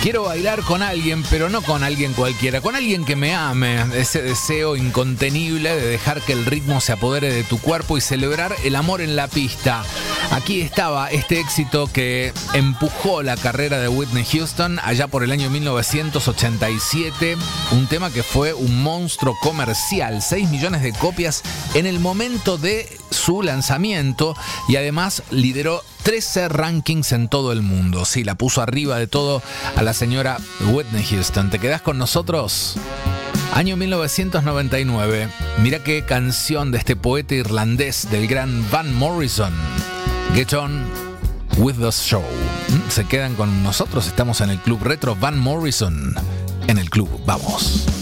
Quiero bailar con alguien, pero no con alguien cualquiera, con alguien que me ame. Ese deseo incontenible de dejar que el ritmo se apodere de tu cuerpo y celebrar el amor en la pista. Aquí estaba este éxito que empujó la carrera de Whitney Houston allá por el año 1987. Un tema que fue un monstruo comercial, 6 millones de copias en el momento de su lanzamiento y además lideró 13 rankings en todo el mundo. Sí, la puso arriba de todo a la señora Whitney Houston. ¿Te quedás con nosotros? Año 1999. Mira qué canción de este poeta irlandés del gran Van Morrison. Get On With The Show. Se quedan con nosotros. Estamos en el Club Retro. Van Morrison en el club. Vamos.